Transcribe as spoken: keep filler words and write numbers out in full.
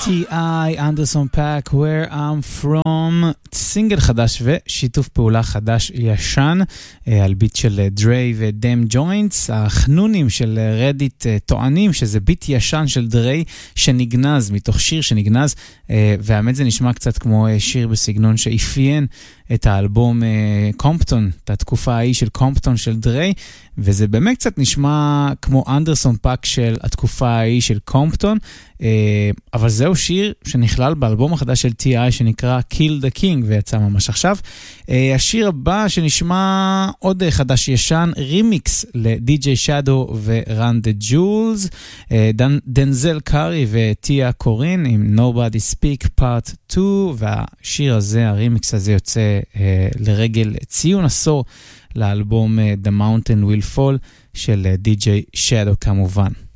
טי איי, Anderson Paak, Where I'm From, סינגל חדש ושיתוף פעולה חדש ישן, על ביט של דריי ודאם ג'וינטס. החנונים של רדיט טוענים שזה ביט ישן של דריי שנגנז, מתוך שיר שנגנז, והאמת זה נשמע קצת כמו שיר בסגנון שאפיין את האלבום קומפטון, את התקופה ההיא של קומפטון של דריי, וזה באמת קצת נשמע כמו אנדרסון פאק של התקופה ההיא של קומפטון, אבל זהו שיר שנכלל באלבום החדש של טי איי שנקרא Kill the King ויצא ממש עכשיו. השיר הבא שנשמע עוד חדש ישן, רימיקס לדי ג'יי Shadow ורן דה ג'ולס, דנזל קארי וטיה קורין עם Nobody Speak Part שתיים, והשיר הזה, הרימיקס הזה יוצא לרגל ציון עשור לאלבום The Mountain Will Fall של די ג'יי Shadow כמובן.